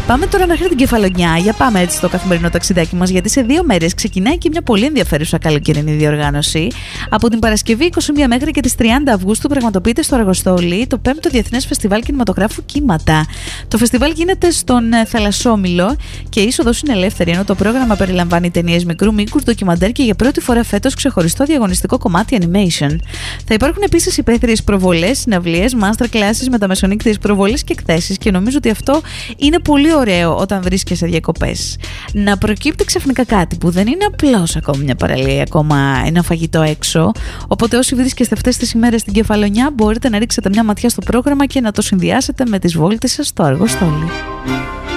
Πάμε τώρα μέχρι την Κεφαλονιά. Για πάμε έτσι στο καθημερινό ταξιδάκι μας, γιατί σε 2 μέρες ξεκινάει και μια πολύ ενδιαφέρουσα καλοκαιρινή διοργάνωση. Από την Παρασκευή 21 μέχρι και τις 30 Αυγούστου πραγματοποιείται στο Αργοστόλι το 5ο Διεθνές Φεστιβάλ Κινηματογράφου Κύματα. Το φεστιβάλ γίνεται στον Θαλασσόμυλο και η είσοδος είναι ελεύθερη, ενώ το πρόγραμμα περιλαμβάνει ταινίες μικρού μήκους, ντοκιμαντέρ και για πρώτη φορά φέτος ξεχωριστό διαγωνιστικό κομμάτι animation. Θα υπάρχουν επίσης υπαίθριες προβολές, συναυλίες, masterclasses, μεταμεσονύκτιες προβολές και εκθέσεις, και νομίζω ότι αυτό είναι πολύ ωραίο όταν βρίσκεσαι διακοπές. Να προκύπτει ξαφνικά κάτι που δεν είναι απλώς ακόμα μια παραλία, ακόμα ένα φαγητό έξω. Οπότε όσοι βρίσκεστε αυτές τις ημέρες στην Κεφαλονιά, μπορείτε να ρίξετε μια ματιά στο πρόγραμμα και να το συνδυάσετε με τις βόλτες σας στο Αργοστόλι.